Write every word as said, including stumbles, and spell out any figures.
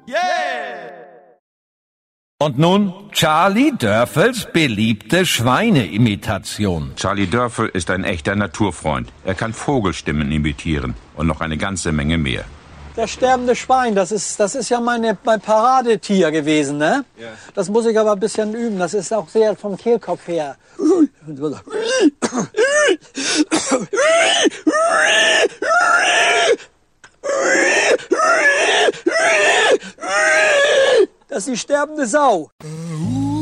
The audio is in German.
Yeah! Und nun Charlie Dörfels beliebte Schweineimitation. Charlie Dörfel ist ein echter Naturfreund. Er kann Vogelstimmen imitieren und noch eine ganze Menge mehr. Das sterbende Schwein, das ist, das ist ja meine, mein Paradetier gewesen, ne? Ja. Das muss ich aber ein bisschen üben. Das ist auch sehr vom Kehlkopf her. Das ist die sterbende Sau.